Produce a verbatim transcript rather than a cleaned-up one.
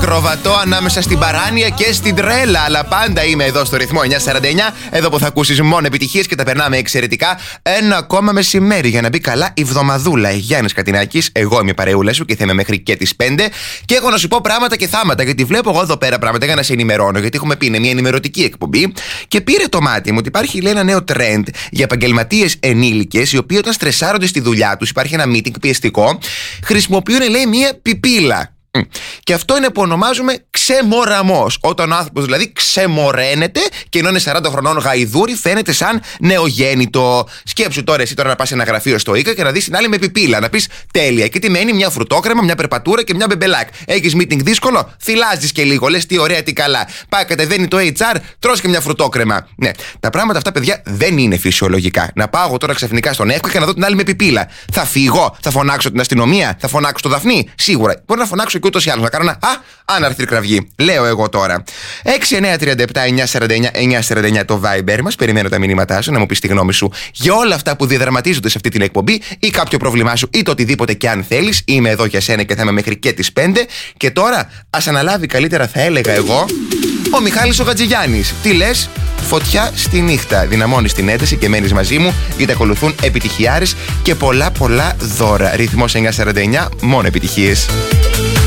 ακροβατώ ανάμεσα στην παράνοια και στην τρέλα. Αλλά πάντα είμαι εδώ στο ρυθμό εννιά σαράντα εννιά. Εδώ που θα ακούσεις μόνο επιτυχίες και τα περνάμε εξαιρετικά. Ένα ακόμα μεσημέρι για να μπει καλά η βδομαδούλα. Γιάννης Κατινάκης, εγώ είμαι η παρεούλα σου και θα είμαι μέχρι και τις πέντε. Και έχω να σου πω πράγματα και θάματα. Γιατί βλέπω εγώ εδώ πέρα πράγματα για να σε ενημερώνω. Γιατί έχουμε πει είναι μια ενημερωτική εκπομπή. Και πήρε το μάτι μου ότι υπάρχει, λέει, ένα νέο trend για επαγγελματίες ενήλικες οι οποίοι όταν στρεσάρονται στη δουλειά τους, υπάρχει ένα meeting πιεστικό, χρησιμοποιούν, λέει, μια πιπίλα. Και αυτό είναι που ονομάζουμε ξεμοραμός. Όταν ο άνθρωπος δηλαδή ξεμοραίνεται και ενώ είναι σαράντα χρονών γαϊδούρι, φαίνεται σαν νεογέννητο. Σκέψου τώρα εσύ τώρα να πας σε ένα γραφείο στο Ίκα και να δεις την άλλη με πιπίλα. Να πεις τέλεια. Και τι μένει, μια φρουτόκρεμα, μια περπατούρα και μια μπεμπελάκ. Έχεις meeting δύσκολο, θυλάζεις και λίγο. Λες τι ωραία, τι καλά. Πάει, κατεβαίνει το έιτς αρ, τρως και μια φρουτόκρεμα. Ναι, τα πράγματα αυτά, παιδιά, δεν είναι φυσιολογικά. Να πάω εγώ τώρα ξαφνικά στον Εύκο και να δω την άλλη με πιπίλα. Θα φύγω, θα φωνάξω την αστυνομία, θα φωνάξω το Δαφνί. Σίγουρα. Μπορεί να φωνάξω και ούτως ή άλλως να κάνω ένα α, άναρθρη κραυγή. Λέω εγώ τώρα. έξι εννιά τρία επτά εννιά σαράντα εννιά εννιά σαράντα εννιά το Viber μας. Περιμένω τα μηνύματά σου να μου πεις τη γνώμη σου για όλα αυτά που διαδραματίζονται σε αυτή την εκπομπή ή κάποιο πρόβλημά σου ή το οτιδήποτε και αν θέλεις. Είμαι εδώ για σένα και θα είμαι μέχρι και τις πέντε. Και τώρα ας αναλάβει καλύτερα, θα έλεγα εγώ, ο Μιχάλης ο Χατζηγιάννης. Τι λες? Φωτιά στη νύχτα. Δυναμώνεις την ένταση και μένεις μαζί μου γιατί ακολουθούν επιτυχιάρες και πολλά πολλά δώρα. Ρυθμός εννιά σαράντα εννιά, μόνο επιτυχίες.